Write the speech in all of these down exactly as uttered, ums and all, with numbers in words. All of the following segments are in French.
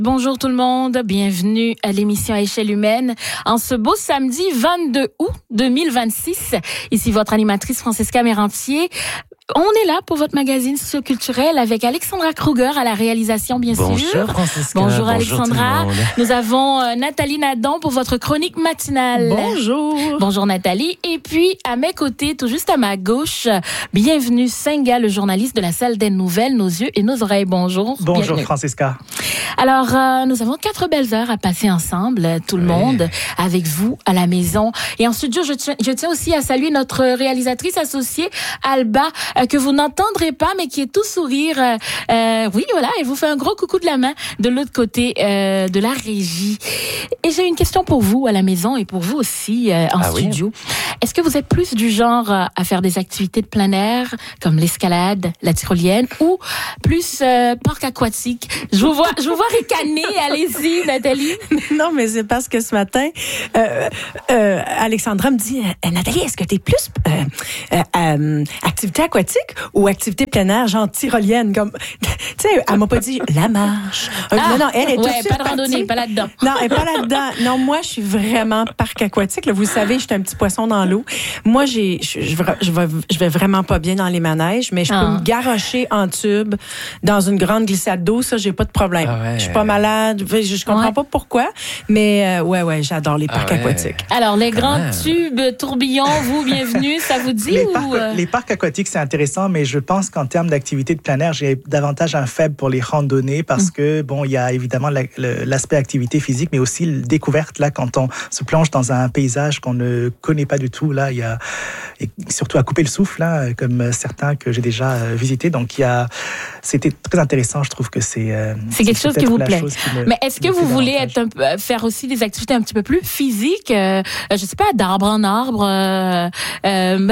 Bonjour tout le monde, bienvenue à l'émission à échelle humaine en ce beau samedi vingt-deux août deux mille vingt-six. Ici votre animatrice Francesca Mérantier. On est là pour votre magazine socioculturel avec Alexandra Kruger à la réalisation, bien Bonjour, sûr. Bonjour Francesca. Bonjour Alexandra. Bonjour Nous avons euh, Nathalie Nadan pour votre chronique matinale. Bonjour. Bonjour Nathalie. Et puis à mes côtés, tout juste à ma gauche, bienvenue Senga, le journaliste de la salle des nouvelles, nos yeux et nos oreilles. Bonjour. Bonjour bienvenue. Francesca. Alors, euh, nous avons quatre belles heures à passer ensemble, tout le oui. monde, avec vous à la maison. Et en studio, je tiens, je tiens aussi à saluer notre réalisatrice associée, Alba, euh, que vous n'entendrez pas, mais qui est tout sourire. Euh, euh, oui, voilà, elle vous fait un gros coucou de la main de l'autre côté euh, de la régie. Et j'ai une question pour vous à la maison et pour vous aussi euh, en ah studio. Oui. Est-ce que vous êtes plus du genre euh, à faire des activités de plein air, comme l'escalade, la tyrolienne, ou plus euh, parc aquatique? Je vous vois, je vous vois ricaner. Allez-y, Nathalie. Non, mais c'est parce que ce matin, euh, euh, Alexandra me dit, euh, Nathalie, est-ce que t'es plus euh, euh, euh, activité aquatique ou activité plein air, genre tyrolienne, comme, tu sais, elle m'a pas dit la marche. Ah, non, non, elle est ouais, tout de pas de randonnée, pas là-dedans. Non, elle est pas là-dedans. Non, moi, je suis vraiment parc aquatique. Là, vous savez, je suis un petit poisson dans l'eau. Moi, j'ai, je, je, je, vais, je vais vraiment pas bien dans les manèges, mais je ah. peux me garrocher en tube dans une grande glissade d'eau. Ça, j'ai pas de problème. Ah ouais. Je suis pas malade. Je, je comprends ouais. pas pourquoi, mais euh, ouais, ouais, j'adore les parcs ah ouais. aquatiques. Alors, les grands ah. tubes, tourbillons, vous, bienvenue, ça vous dit? Les, ou parcs, euh... les parcs aquatiques, c'est intéressant, mais je pense qu'en termes d'activité de plein air, j'ai davantage un faible pour les randonnées parce mmh. que, bon, il y a évidemment la, le, l'aspect activité physique, mais aussi la découverte, là, quand on se plonge dans un paysage qu'on ne connaît pas du tout, là, il y a, et surtout à couper le souffle, là, comme certains que j'ai déjà euh, visités. Donc, il y a, c'était très intéressant, je trouve que c'est... Euh, c'est quelque chose qui vous plaît. Me, mais est-ce que vous voulez être un peu, faire aussi des activités un petit peu plus physiques? Euh, je sais pas, d'arbre en arbre, euh, euh,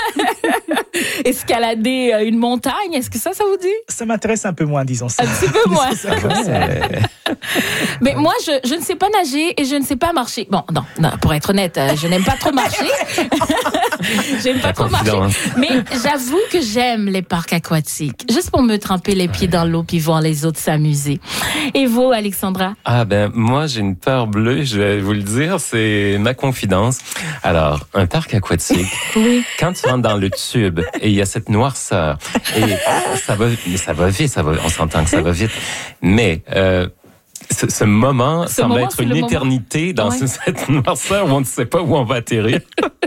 escalader une montagne, est-ce que ça, ça vous dit? Ça m'intéresse un peu moins, disons ça. Un petit peu moins. Mais moi, je, je ne sais pas nager et je ne sais pas marcher. Bon, non, non pour être honnête, je n'aime pas trop marcher. J'aime pas trop marcher. Mais j'avoue que j'aime les parcs aquatiques. Juste pour me tremper les pieds ouais. dans l'eau puis voir les autres s'amuser. Et vous, Alexandra? Ah ben, moi, j'ai une peur bleue, je vais vous le dire, c'est ma confidence. Alors, un parc aquatique, oui. quand tu rentres dans le tube et il y a cette noirceur, et ça va, ça va vite, ça va, on s'entend que ça va vite, mais... Euh, Ce, ce moment ce semble moment, être une éternité moment. dans ouais. cette noirceur où on ne sait pas où on va atterrir.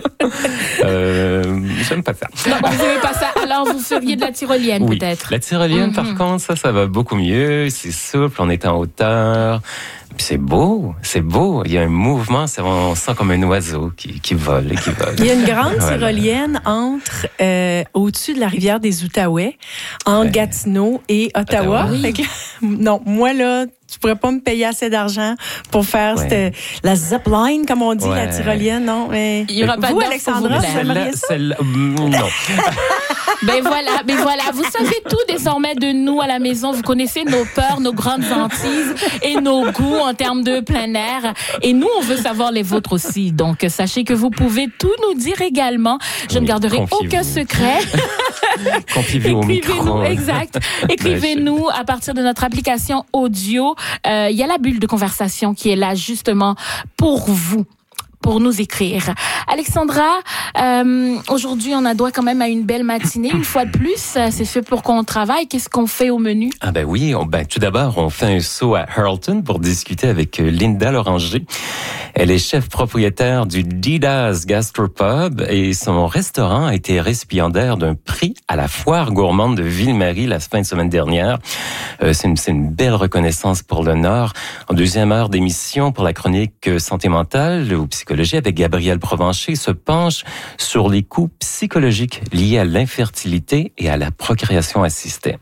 euh, j'aime pas ça. Non, vous n'aimez pas ça. Alors, vous feriez de la tyrolienne, oui. peut-être? La tyrolienne, mm-hmm. par contre, ça, ça va beaucoup mieux. C'est souple, on est en hauteur. Puis c'est beau, c'est beau. Il y a un mouvement, c'est, on sent comme un oiseau qui, qui vole et qui vole. Il y a une grande voilà. tyrolienne entre, euh, au-dessus de la rivière des Outaouais, entre ouais. Gatineau et Ottawa. Ottawa. Oui. Que, non, moi, là, tu pourrais pas me payer assez d'argent pour faire ouais. cette, la zipline, comme on dit, ouais. la tyrolienne, non? Mais il y aura pas vous, Alexandra, vous aimeriez ça? Celle-là, non. Ben voilà, ben voilà, vous savez tout désormais de nous à la maison. Vous connaissez nos peurs, nos grandes hantises et nos goûts en termes de plein air. Et nous, on veut savoir les vôtres aussi. Donc, sachez que vous pouvez tout nous dire également. Je oui, ne garderai aucun secret. Confiez-vous au micro. Exact. Écrivez-nous à partir de notre application audio. Il euh, y a la bulle de conversation qui est là justement pour vous. Pour nous écrire. Alexandra, euh, aujourd'hui, on a droit quand même à une belle matinée. Une fois de plus, c'est fait pour qu'on travaille. Qu'est-ce qu'on fait au menu? Ah ben oui, on, ben tout d'abord, on fait un saut à Hurlton pour discuter avec Linda Loranger. Elle est chef propriétaire du Dida's Gastropub et son restaurant a été récipiendaire d'un prix à la foire gourmande de Ville-Marie la fin de semaine dernière. Euh, c'est, une, c'est une belle reconnaissance pour l'honneur. En deuxième heure d'émission pour la chronique santé mentale ou psychologie, avec Gabriel Provencher se penche sur les coûts psychologiques liés à l'infertilité et à la procréation assistée.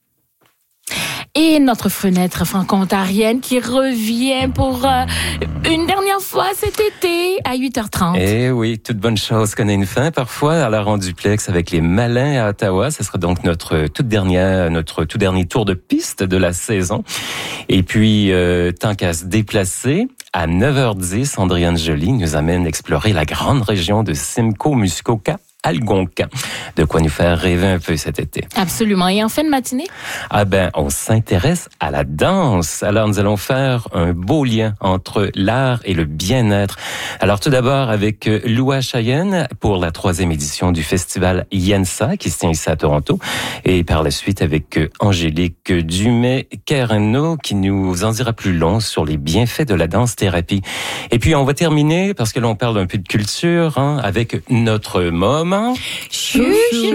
Et notre fenêtre franco-ontarienne qui revient pour euh, une dernière fois cet été à huit heures trente. Eh oui, toute bonne chose connaît une fin parfois. Alors en duplex avec les Malins à Ottawa, ce sera donc notre toute dernière, notre tout dernier tour de piste de la saison. Et puis, euh, tant qu'à se déplacer, à neuf heures dix, Andréane Joly nous amène explorer la grande région de Simcoe-Muskoka Algonquin. De quoi nous faire rêver un peu cet été. Absolument. Et en fin de matinée? Ah ben, on s'intéresse à la danse. Alors, nous allons faire un beau lien entre l'art et le bien-être. Alors, tout d'abord, avec Loua Cheyenne pour la troisième édition du festival Yensa, qui se tient ici à Toronto. Et par la suite, avec Angélique Dumais-Carreneau, qui nous en dira plus long sur les bienfaits de la danse-thérapie. Et puis, on va terminer, parce que là, on parle un peu de culture, hein, avec notre moment. Chouchou.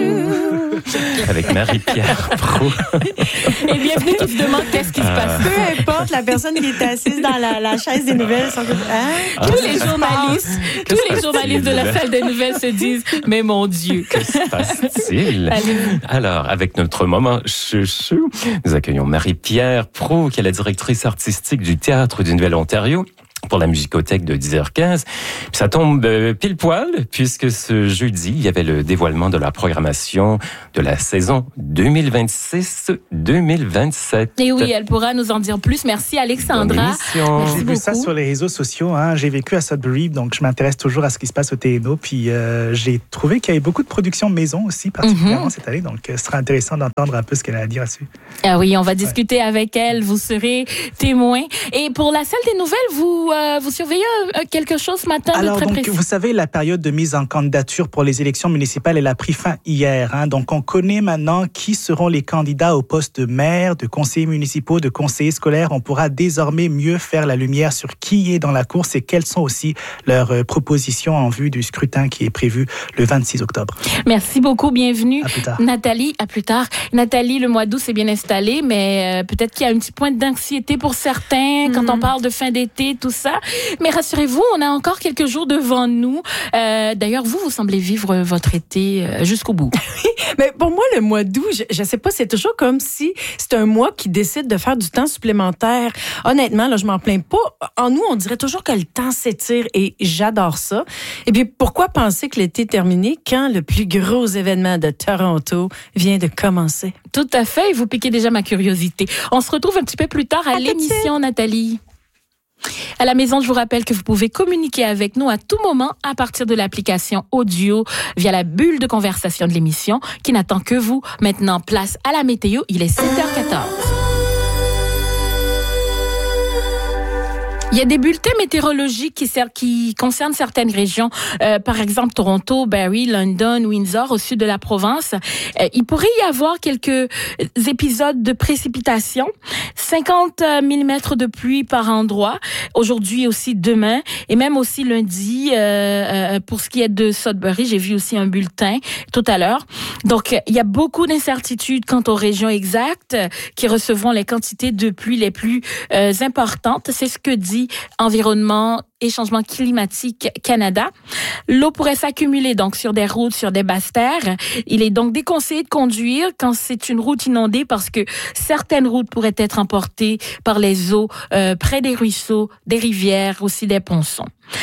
Avec Marie-Pierre Proulx. Et bienvenue qui se demande qu'est-ce qui se passe. Peu importe la personne qui est assise dans la, la chaise des nouvelles. Sont... Hein? Ah, tous les journalistes, tous les journalistes de la salle des nouvelles se disent, mais mon Dieu. Que se passe-t-il? Alors, avec notre moment chouchou, nous accueillons Marie-Pierre Proulx, qui est la directrice artistique du Théâtre du Nouvelle-Ontario, pour la musicothèque de dix heures quinze. Puis ça tombe euh, pile poil, puisque ce jeudi, il y avait le dévoilement de la programmation de la saison deux mille vingt-six deux mille vingt-sept. Et oui, elle pourra nous en dire plus. Merci Alexandra. Merci J'ai vu ça sur les réseaux sociaux. Hein. J'ai vécu à Sudbury, donc je m'intéresse toujours à ce qui se passe au T N O. Puis euh, j'ai trouvé qu'il y avait beaucoup de productions maison aussi, particulièrement mm-hmm. cette année. Donc euh, ce sera intéressant d'entendre un peu ce qu'elle a à dire là-dessus. Ah oui, on va discuter ouais. avec elle. Vous serez témoin. Et pour la salle des nouvelles, vous Euh, vous surveillez euh, quelque chose ce matin Alors, de très donc, précis? vous savez, la période de mise en candidature pour les élections municipales, elle a pris fin hier. Hein. Donc, on connaît maintenant qui seront les candidats au poste de maire, de conseillers municipaux, de conseillers scolaires. On pourra désormais mieux faire la lumière sur qui est dans la course et quelles sont aussi leurs euh, propositions en vue du scrutin qui est prévu le vingt-six octobre. Merci beaucoup. Bienvenue. À plus tard. Nathalie, à plus tard. Nathalie, le mois d'août s'est bien installé, mais euh, peut-être qu'il y a un petit point d'anxiété pour certains mm-hmm. quand on parle de fin d'été, tout ça. Mais rassurez-vous, on a encore quelques jours devant nous. Euh, d'ailleurs, vous, vous semblez vivre votre été jusqu'au bout. Mais pour moi, le mois d'août, je, je sais pas, c'est toujours comme si c'est un mois qui décide de faire du temps supplémentaire. Honnêtement, là, je m'en plains pas. En nous, on dirait toujours que le temps s'étire et j'adore ça. Et puis, pourquoi penser que l'été est terminé quand le plus gros événement de Toronto vient de commencer? Tout à fait. Vous piquez déjà ma curiosité. On se retrouve un petit peu plus tard à, à l'émission, Nathalie. À la maison, je vous rappelle que vous pouvez communiquer avec nous à tout moment à partir de l'application audio via la bulle de conversation de l'émission qui n'attend que vous. Maintenant, place à la météo. Il est sept heures quatorze. Il y a des bulletins météorologiques qui, ser- qui concernent certaines régions. Euh, par exemple, Toronto, Barrie, London, Windsor, au sud de la province. Euh, il pourrait y avoir quelques épisodes de précipitations. cinquante millimètres de pluie par endroit. Aujourd'hui aussi, demain. Et même aussi lundi, euh, euh, pour ce qui est de Sudbury, j'ai vu aussi un bulletin tout à l'heure. Donc, il y a beaucoup d'incertitudes quant aux régions exactes qui recevront les quantités de pluie les plus euh, importantes. C'est ce que dit Environnement et Changement climatique Canada. L'eau pourrait s'accumuler donc sur des routes, sur des basses terres. Il est donc déconseillé de conduire quand c'est une route inondée parce que certaines routes pourraient être emportées par les eaux euh, près des ruisseaux, des rivières, aussi des ponçons.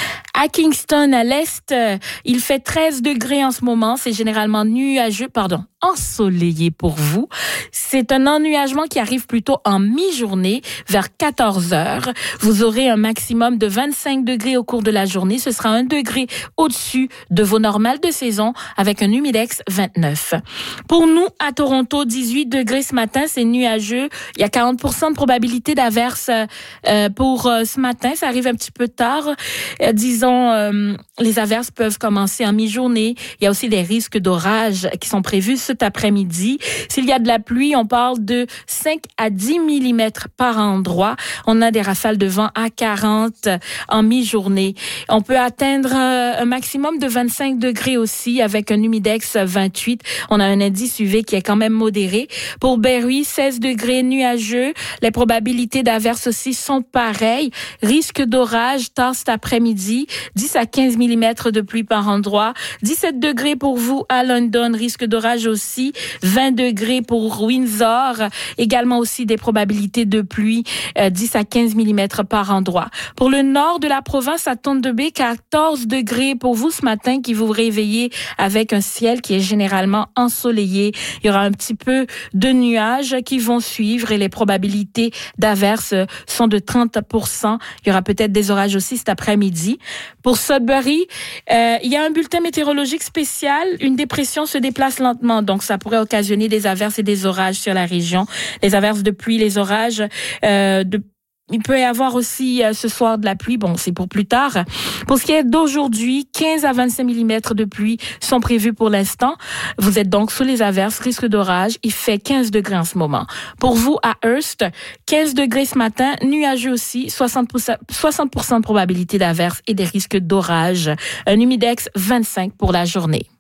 À Kingston, à l'est, euh, il fait treize degrés en ce moment. C'est généralement nuageux, pardon, ensoleillé pour vous. C'est un ennuagement qui arrive plutôt en mi-journée, vers quatorze heures. Vous aurez un maximum de vingt-cinq degrés au cours de la journée. Ce sera un degré au-dessus de vos normales de saison avec un humidex vingt-neuf. Pour nous, à Toronto, dix-huit degrés ce matin, c'est nuageux. Il y a quarante pour cent de probabilité d'averse euh, pour euh, ce matin. Ça arrive un petit peu tard. Euh, disons, euh, les averses peuvent commencer en mi-journée. Il y a aussi des risques d'orage qui sont prévus cet après-midi. S'il y a de la pluie, on parle de cinq à dix millimètres par endroit. On a des rafales de vent à quarante en mi-journée. On peut atteindre un maximum de vingt-cinq degrés aussi avec un humidex vingt-huit. On a un indice U V qui est quand même modéré. Pour Barrie, seize degrés nuageux. Les probabilités d'averse aussi sont pareilles. Risque d'orage tard cet après-midi. dix à quinze millimètres de pluie par endroit. dix-sept degrés pour vous à London. Risque d'orage aussi. vingt degrés pour Windsor. Également aussi des probabilités de pluie. Euh, dix à quinze millimètres par endroit. Pour le nord de la province, à Thunder Bay, quatorze degrés pour vous ce matin qui vous réveillez avec un ciel qui est généralement ensoleillé. Il y aura un petit peu de nuages qui vont suivre et les probabilités d'averses sont de trente pour cent. Il y aura peut-être des orages aussi cet après-midi. Pour Sudbury, euh, il y a un bulletin météorologique spécial. Une dépression se déplace lentement, donc ça pourrait occasionner des averses et des orages sur la région. Les averses de pluie, les orages euh, de Il peut y avoir aussi euh, ce soir de la pluie. Bon, c'est pour plus tard. Pour ce qui est d'aujourd'hui, quinze à vingt-cinq millimètres de pluie sont prévus pour l'instant. Vous êtes donc sous les averses, risque d'orage. Il fait quinze degrés en ce moment. Pour vous, à Hearst, quinze degrés ce matin, nuageux aussi, soixante pour cent, soixante pour cent de probabilité d'averses et des risques d'orage. Un humidex vingt-cinq pour la journée.